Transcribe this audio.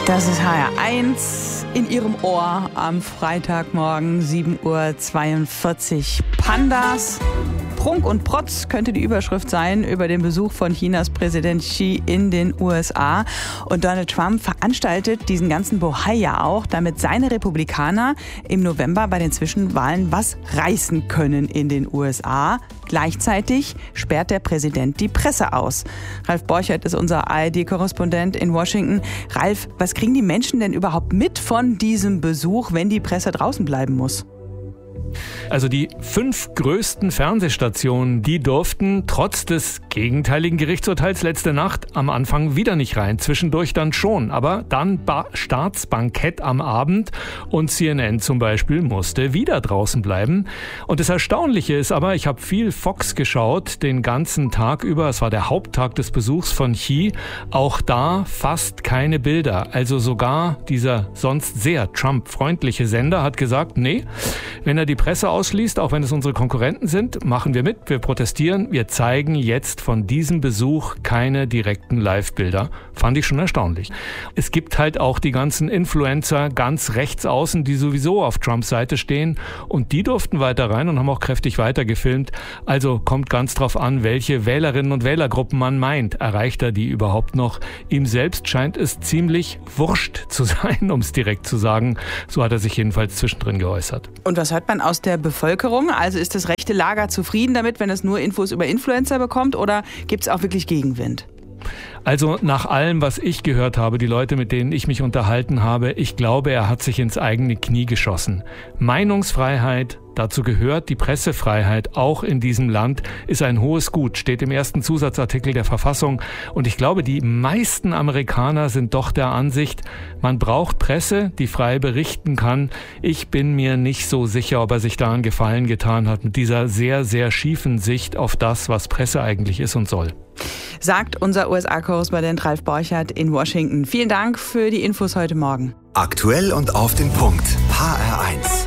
Das ist HR1 in Ihrem Ohr am Freitagmorgen 7:42 Uhr. Pandas, Prunk und Protz könnte die Überschrift sein über den Besuch von Chinas Präsident Xi in den USA. Und Donald Trump veranstaltet diesen ganzen Bohai ja auch, damit seine Republikaner im November bei den Zwischenwahlen was reißen können in den USA. Gleichzeitig sperrt der Präsident die Presse aus. Ralf Borchert ist unser ARD-Korrespondent in Washington. Ralf, was kriegen die Menschen denn überhaupt mit von diesem Besuch, wenn die Presse draußen bleiben muss? Also die 5 größten Fernsehstationen, die durften trotz des gegenteiligen Gerichtsurteils letzte Nacht am Anfang wieder nicht rein. Zwischendurch dann schon, aber dann Staatsbankett am Abend und CNN zum Beispiel musste wieder draußen bleiben. Und das Erstaunliche ist aber, ich habe viel Fox geschaut den ganzen Tag über. Es war der Haupttag des Besuchs von Xi. Auch da fast keine Bilder. Also sogar dieser sonst sehr Trump-freundliche Sender hat gesagt, nee, wenn er die Presse ausschließt, auch wenn es unsere Konkurrenten sind, machen wir mit, wir protestieren, wir zeigen jetzt von diesem Besuch keine direkten Live-Bilder. Fand ich schon erstaunlich. Es gibt halt auch die ganzen Influencer ganz rechts außen, die sowieso auf Trumps Seite stehen und die durften weiter rein und haben auch kräftig weiter gefilmt. Also kommt ganz drauf an, welche Wählerinnen und Wählergruppen man meint. Erreicht er die überhaupt noch? Ihm selbst scheint es ziemlich wurscht zu sein, um es direkt zu sagen. So hat er sich jedenfalls zwischendrin geäußert. Und was hört man aus der Bevölkerung? Also ist das rechte Lager zufrieden damit, wenn es nur Infos über Influencer bekommt, oder gibt es auch wirklich Gegenwind? Also nach allem, was ich gehört habe, die Leute, mit denen ich mich unterhalten habe, ich glaube, er hat sich ins eigene Knie geschossen. Meinungsfreiheit, dazu gehört die Pressefreiheit, auch in diesem Land, ist ein hohes Gut, steht im ersten Zusatzartikel der Verfassung. Und ich glaube, die meisten Amerikaner sind doch der Ansicht, man braucht Presse, die frei berichten kann. Ich bin mir nicht so sicher, ob er sich da einen Gefallen getan hat mit dieser sehr, sehr schiefen Sicht auf das, was Presse eigentlich ist und soll. Sagt unser USA-Korrespondent Ralf Borchert in Washington. Vielen Dank für die Infos heute Morgen. Aktuell und auf den Punkt. HR1.